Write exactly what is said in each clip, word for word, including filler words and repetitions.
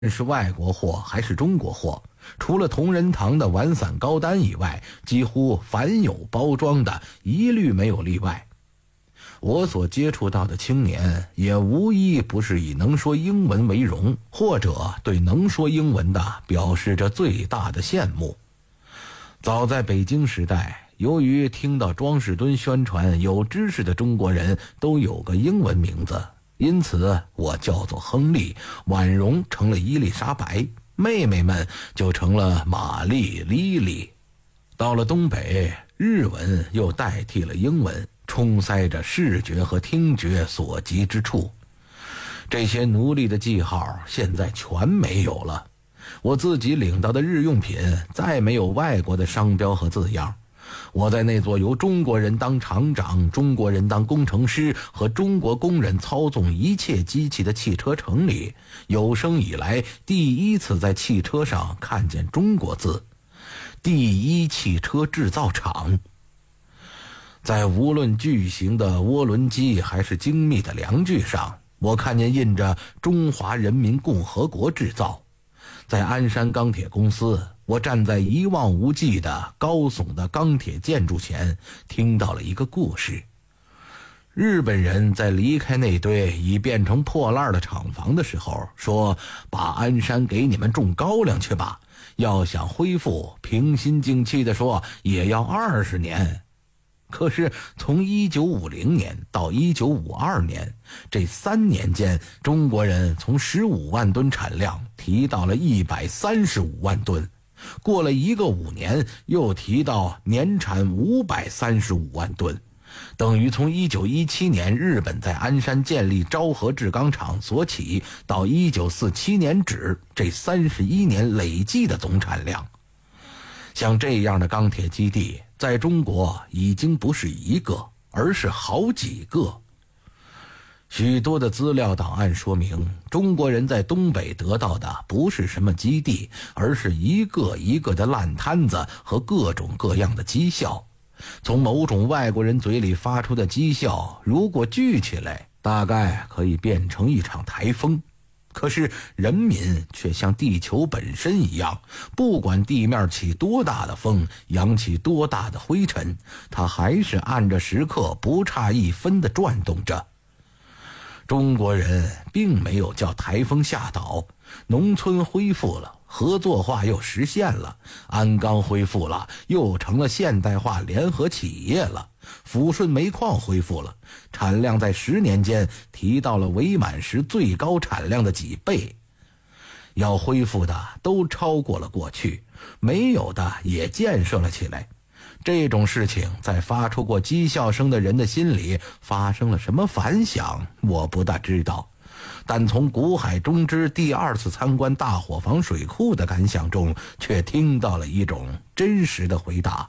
是外国货还是中国货，除了同仁堂的丸散高丹以外，几乎凡有包装的一律没有例外。我所接触到的青年也无一不是以能说英文为荣，或者对能说英文的表示着最大的羡慕。早在北京时代，由于听到庄士敦宣传有知识的中国人都有个英文名字，因此我叫做亨利，婉容成了伊丽莎白，妹妹们就成了玛丽、莉莉。到了东北，日文又代替了英文，充塞着视觉和听觉所及之处。这些奴隶的记号现在全没有了，我自己领到的日用品再没有外国的商标和字样。我在那座由中国人当厂长、中国人当工程师和中国工人操纵一切机器的汽车城里，有生以来第一次在汽车上看见中国字，第一汽车制造厂。在无论巨型的涡轮机还是精密的梁具上，我看见印着中华人民共和国制造。在鞍山钢铁公司，我站在一望无际的高耸的钢铁建筑前，听到了一个故事。日本人在离开那堆已变成破烂的厂房的时候，说把鞍山给你们种高粱去吧，要想恢复，平心静气地说也要二十年。可是从一九五零年到一九五二年，这三年间，中国人从十五万吨产量提到了一百三十五万吨，过了一个五年又提到年产五百三十五万吨，等于从一九一七年日本在鞍山建立昭和制钢厂所起到一九四七年止，这三十一年累计的总产量。像这样的钢铁基地在中国已经不是一个，而是好几个。许多的资料档案说明，中国人在东北得到的不是什么基地，而是一个一个的烂摊子和各种各样的绩效。从某种外国人嘴里发出的绩效，如果聚起来，大概可以变成一场台风。可是人民却像地球本身一样，不管地面起多大的风，扬起多大的灰尘，它还是按着时刻不差一分地转动着。中国人并没有叫台风下倒，农村恢复了，合作化又实现了，鞍钢恢复了，又成了现代化联合企业了，抚顺煤矿恢复了，产量在十年间提到了伪满时最高产量的几倍。要恢复的都超过了过去，没有的也建设了起来。这种事情在发出过讥笑声的人的心里发生了什么反响，我不大知道。但从古海中之第二次参观大伙房水库的感想中，却听到了一种真实的回答。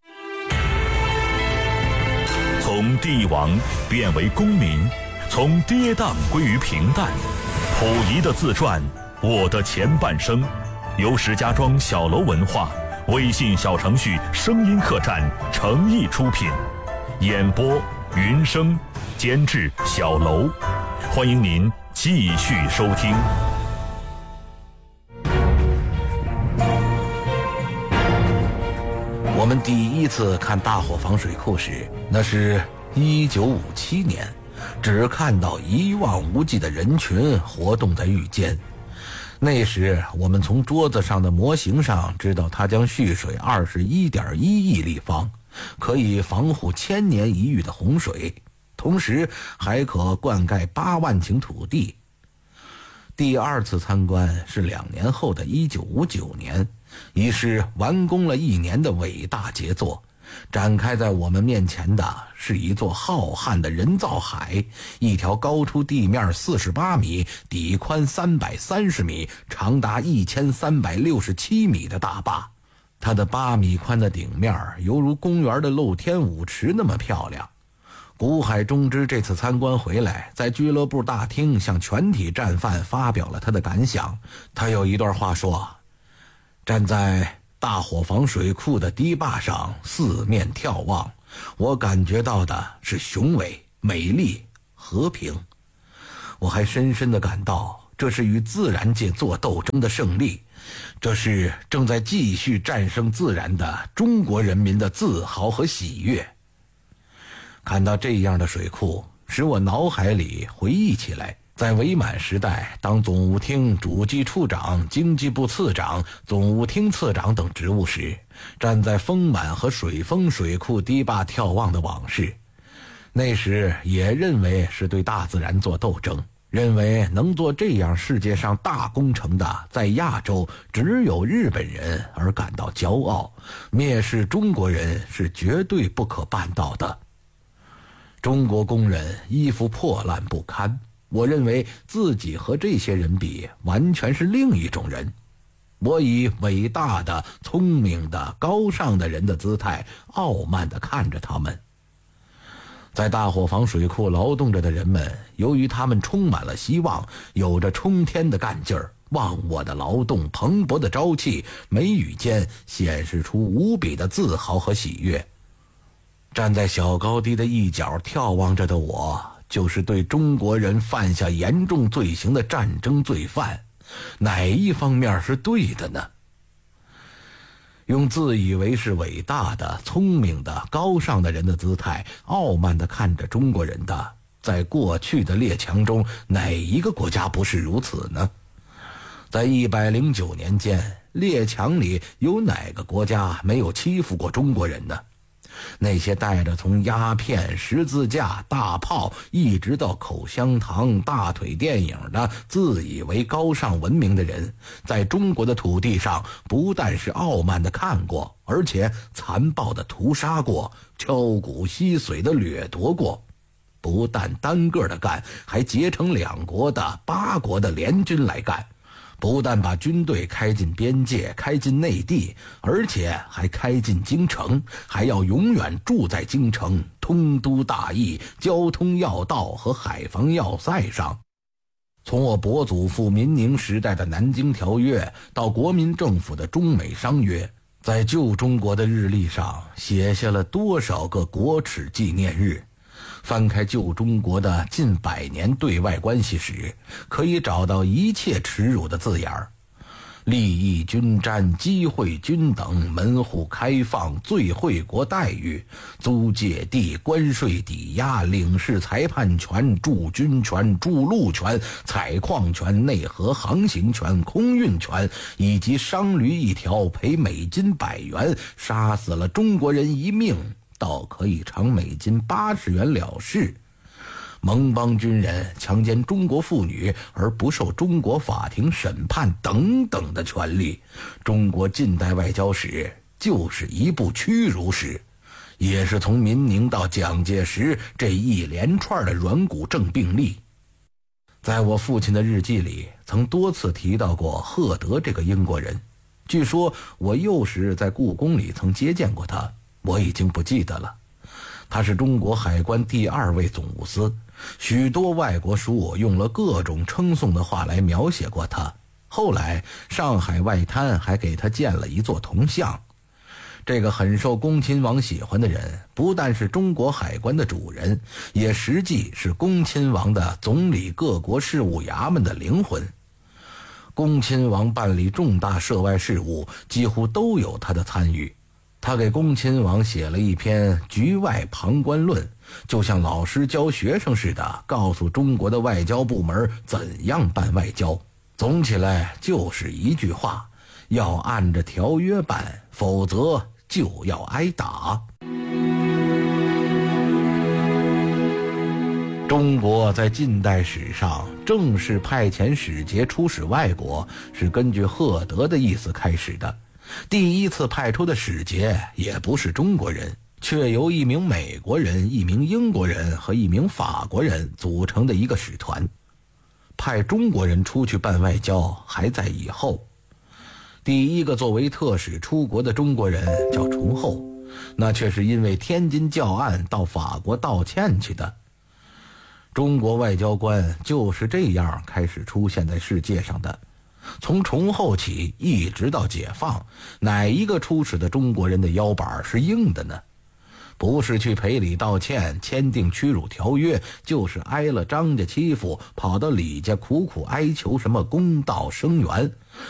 从帝王变为公民，从跌宕归于平淡。溥仪的自传《我的前半生》，由石家庄小楼文化微信小程序声音客栈诚意出品，演播云生，监制小楼。欢迎您继续收听。 我们第一次看大伙房水库时，那是一九五七年，只看到一望无际的人群活动在域间。那时我们从桌子上的模型上知道它将蓄水 二十一点一亿立方，可以防护千年一遇的洪水，同时还可灌溉八万顷土地。第二次参观是两年后的一九五九年，已是完工了一年的伟大杰作。展开在我们面前的是一座浩瀚的人造海，一条高出地面四十八米、底宽三百三十米、长达一千三百六十七米的大坝。它的八米宽的顶面犹如公园的露天舞池那么漂亮。古海中之这次参观回来，在俱乐部大厅向全体战犯发表了他的感想。他有一段话说：站在大伙房水库的堤坝上四面眺望，我感觉到的是雄伟、美丽、和平。我还深深地感到这是与自然界做斗争的胜利，这是正在继续战胜自然的中国人民的自豪和喜悦。看到这样的水库，使我脑海里回忆起来，在伪满时代当总务厅主计处长、经济部次长、总务厅次长等职务时，站在丰满和水丰水库堤坝眺望的往事。那时也认为是对大自然做斗争，认为能做这样世界上大工程的，在亚洲只有日本人而感到骄傲，蔑视中国人是绝对不可办到的。中国工人衣服破烂不堪，我认为自己和这些人比，完全是另一种人。我以伟大的、聪明的、高尚的人的姿态，傲慢地看着他们。在大伙房水库劳动着的人们，由于他们充满了希望，有着冲天的干劲儿，忘我的劳动，蓬勃的朝气，眉宇间显示出无比的自豪和喜悦。站在小高堤的一角眺望着的我，就是对中国人犯下严重罪行的战争罪犯。哪一方面是对的呢？用自以为是伟大的、聪明的、高尚的人的姿态，傲慢地看着中国人的，在过去的列强中，哪一个国家不是如此呢？在一百零九年间，列强里有哪个国家没有欺负过中国人呢？那些带着从鸦片、十字架、大炮一直到口香糖、大腿电影的自以为高尚文明的人，在中国的土地上不但是傲慢地看过，而且残暴地屠杀过，敲骨吸髓地掠夺过。不但单个的干，还结成两国的、八国的联军来干。不但把军队开进边界，开进内地，而且还开进京城，还要永远住在京城，通都大邑、交通要道和海防要塞上。从我伯祖父民宁时代的南京条约到国民政府的中美商约，在旧中国的日历上写下了多少个国耻纪念日。翻开旧中国的近百年对外关系史，可以找到一切耻辱的字眼儿：利益均沾、机会均等、门户开放、最惠国待遇、租界地、关税抵押、领事裁判权、驻军权、驻陆权、采矿权、内河航行权、空运权，以及商驴一条赔美金百元，杀死了中国人一命，倒可以偿美金八十元了事。盟邦军人强奸中国妇女而不受中国法庭审判等等的权利，中国近代外交史就是一部屈辱史，也是从民宁到蒋介石这一连串的软骨症病例。在我父亲的日记里曾多次提到过赫德这个英国人，据说我幼时在故宫里曾接见过他，我已经不记得了。他是中国海关第二位总务司，许多外国书用了各种称颂的话来描写过他。后来上海外滩还给他建了一座铜像。这个很受恭亲王喜欢的人，不但是中国海关的主人，也实际是恭亲王的总理各国事务衙门的灵魂。恭亲王办理重大涉外事务，几乎都有他的参与。他给恭亲王写了一篇《局外旁观论》，就像老师教学生似的，告诉中国的外交部门怎样办外交。总起来就是一句话：要按着条约办，否则就要挨打。中国在近代史上正式派遣使节出使外国，是根据赫德的意思开始的。第一次派出的使节也不是中国人，却由一名美国人、一名英国人和一名法国人组成的一个使团。派中国人出去办外交还在以后。第一个作为特使出国的中国人叫崇厚，那却是因为天津教案到法国道歉去的。中国外交官就是这样开始出现在世界上的。从崇厚起一直到解放，哪一个出使的中国人的腰板是硬的呢？ 不是去赔礼道歉签订屈辱条约，就是挨了张家欺负跑到李家苦苦哀求什么公道声援。